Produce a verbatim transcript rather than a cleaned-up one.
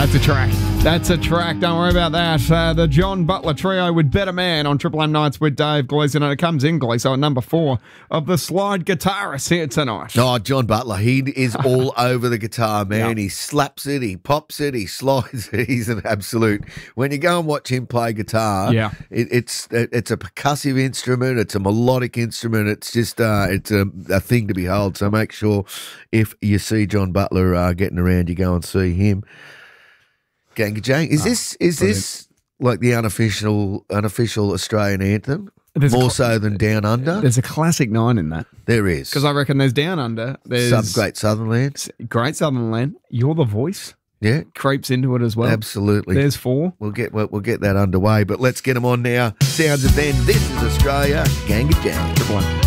That's a track. That's a track. Don't worry about that. Uh, the John Butler Trio with Better Man on Triple M Nights with Dave Gleason. And it comes in, Gleason, at number four of the slide guitarists here tonight. Oh, John Butler. He is all over the guitar, man. Yep. He slaps it, he pops it, he slides it. He's an absolute. When you go and watch him play guitar, Yeah. it, it's it, it's a percussive instrument. It's a melodic instrument. It's just uh, it's a, a thing to behold. So make sure if you see John Butler uh, getting around, you go and see him. Ganga Jang, is Oh, this is brilliant. this like the unofficial unofficial Australian anthem? There's a More cl- so than Down Under? There's a classic nine in that. There is. Because I reckon there's Down Under. There's Sub Great Southern Land. Great Southern Land. You're the Voice. Yeah, Creeps into it as well. absolutely. There's four. We'll get we'll, we'll get that underway, but let's get them on now. Sounds of Then. This is Australia. Ganga Jang. Triple M.